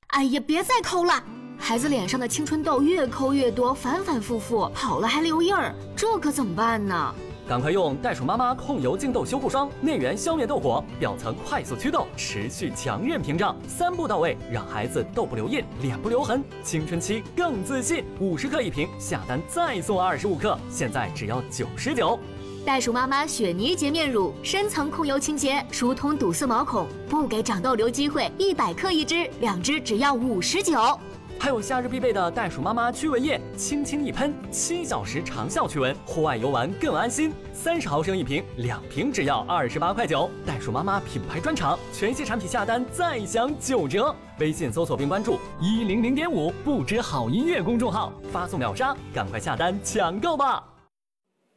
哎呀，别再抠了！孩子脸上的青春痘越抠越多，反反复复，跑了还留印儿，这可怎么办呢？ 赶快用袋鼠妈妈控油净痘修复霜，内源消灭痘火，表层快速祛痘，持续强韧屏障，3步到位，让孩子痘不留印，脸不留痕，青春期更自信。50克一瓶，下单再送25克，现在只要99。 袋鼠妈妈雪泥洁面乳，深层控油清洁，疏通堵塞毛孔，不给长痘留机会。100克一支，2支只要59。 还有夏日必备的袋鼠妈妈驱蚊液，轻轻一喷，7小时长效驱蚊，户外游玩更安心。30毫升一瓶，2瓶只要28块9。袋鼠妈妈品牌专场，全系产品下单再享9折。微信搜索并关注100.5不知好音乐公众号，发送秒杀，赶快下单抢购吧。